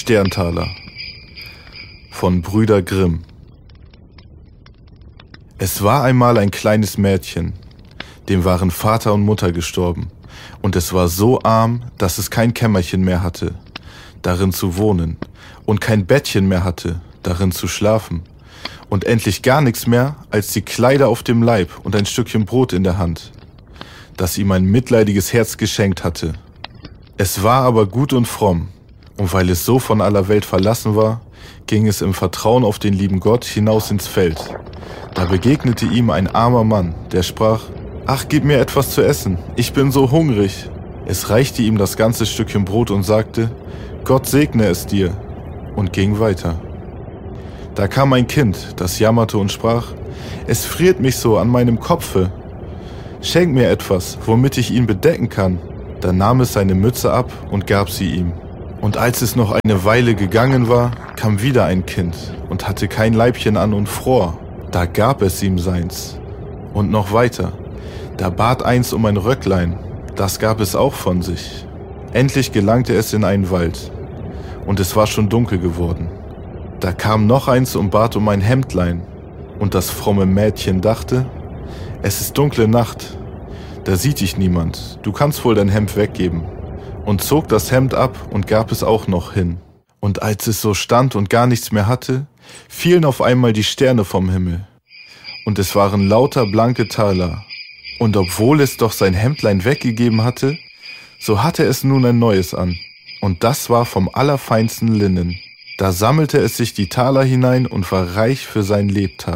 Sterntaler von Brüder Grimm. Es war einmal ein kleines Mädchen, dem waren Vater und Mutter gestorben, und es war so arm, dass es kein Kämmerchen mehr hatte, darin zu wohnen, und kein Bettchen mehr hatte, darin zu schlafen, und endlich gar nichts mehr als die Kleider auf dem Leib und ein Stückchen Brot in der Hand, das ihm ein mitleidiges Herz geschenkt hatte. Es war aber gut und fromm, und weil es so von aller Welt verlassen war, ging es im Vertrauen auf den lieben Gott hinaus ins Feld. Da begegnete ihm ein armer Mann, der sprach: »Ach, gib mir etwas zu essen, ich bin so hungrig.« Es reichte ihm das ganze Stückchen Brot und sagte: »Gott segne es dir«, und ging weiter. Da kam ein Kind, das jammerte und sprach: »Es friert mich so an meinem Kopfe. Schenk mir etwas, womit ich ihn bedecken kann.« Da nahm es seine Mütze ab und gab sie ihm. Und als es noch eine Weile gegangen war, kam wieder ein Kind und hatte kein Leibchen an und fror. Da gab es ihm seins. Und noch weiter. Da bat eins um ein Röcklein, das gab es auch von sich. Endlich gelangte es in einen Wald, und es war schon dunkel geworden. Da kam noch eins und bat um ein Hemdlein, und das fromme Mädchen dachte: »Es ist dunkle Nacht, da sieht dich niemand, du kannst wohl dein Hemd weggeben«, und zog das Hemd ab und gab es auch noch hin. Und als es so stand und gar nichts mehr hatte, fielen auf einmal die Sterne vom Himmel, und es waren lauter blanke Taler. Und obwohl es doch sein Hemdlein weggegeben hatte, so hatte es nun ein neues an, und das war vom allerfeinsten Linnen. Da sammelte es sich die Taler hinein und war reich für sein Lebtag.